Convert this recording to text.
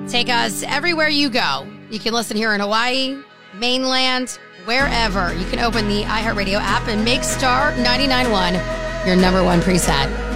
Take us everywhere you go. You can listen here in Hawaii, mainland, wherever. You can open the iHeartRadio app and make Star 99.1 your number one preset.